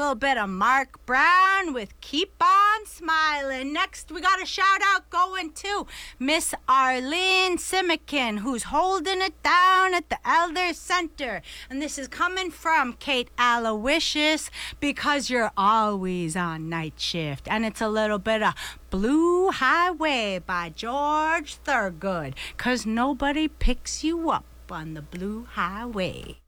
little bit of Mark Brown with Keep On Smiling. Next, we got a shout out going to Miss Arlene Simikin, who's holding it down at the Elder Center. And this is coming from Kate Aloysius, because you're always on night shift. And it's a little bit of Blue Highway by George Thorogood, 'cause nobody picks you up on the Blue Highway.